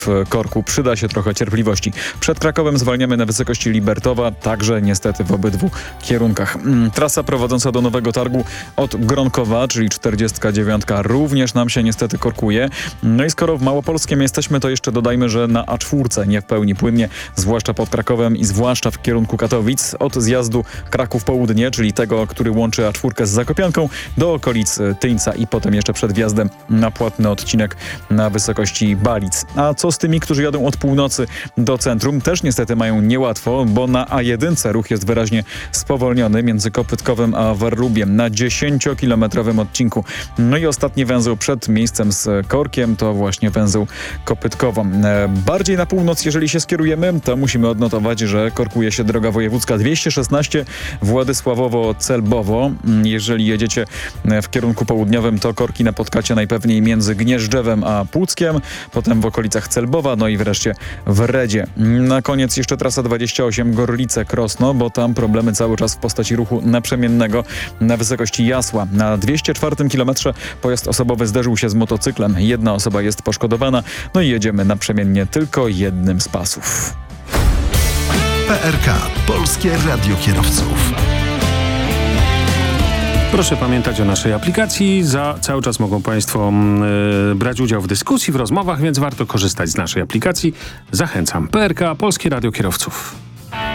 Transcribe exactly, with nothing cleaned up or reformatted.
W korku przyda się trochę cierpliwości. Przed Krakowem zwalniamy na wysokości Libertowa, także niestety w obydwu kierunkach. Trasa prowadząca do Nowego Targu od Gronkowa, czyli czterdziestka dziewiątka, również nam się niestety korkuje. No i skoro w Małopolskiem jesteśmy, to jeszcze dodajmy, że na A cztery nie w pełni płynnie, zwłaszcza pod Krakowem i zwłaszcza w kierunku Katowic. Od zjazdu Kraków Południe, czyli tego, który łączy A cztery z Zakopianką, do okolic Tyńca i potem jeszcze przed wjazdem na płatny odcinek na wysokości Balic. A co z tymi, którzy jadą od północy do centrum? Też niestety mają niełatwo, bo na A jeden ruch jest wyraźnie spowolniony między Kopytkowem a Warlubiem na dziesięciokilometrowym odcinku. No i ostatni węzeł przed miejscem z korkiem to właśnie węzeł Kopytkowo. Bardziej na północ, jeżeli się skierujemy, to musimy odnotować, że korkuje się droga wojewódzka dwieście szesnaście Władysławowo-Celbowo. Jeżeli jedziecie w kierunku południowym, to korki napotkacie najpewniej między Gnieżdżewem a Puckiem, potem w okolicach Celbowa, no i wreszcie w Redzie. Na koniec jeszcze trasa dwadzieścia osiem Gorlice-Krosno, bo tam problemy cały czas w postaci ruchu naprzemiennego na wysokości Jasła. Na dwieście czwartym kilometrze pojazd osobowy zderzył się z motocyklem. Jedna osoba jest poszkodowana, no i jedziemy naprzemiennie tylko jednym z pasów. P R K. Polskie Radio Kierowców. Proszę pamiętać o naszej aplikacji. Za cały czas mogą Państwo yy, brać udział w dyskusji, w rozmowach, więc warto korzystać z naszej aplikacji. Zachęcam. P R K, Polskie Radio Kierowców.